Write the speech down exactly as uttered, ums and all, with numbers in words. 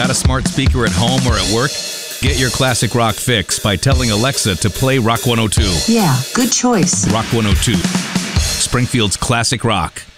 Got a smart speaker at home or at work? Get your classic rock fix by telling Alexa to play Rock one oh two. Yeah, good choice. Rock one oh two. Springfield's classic rock.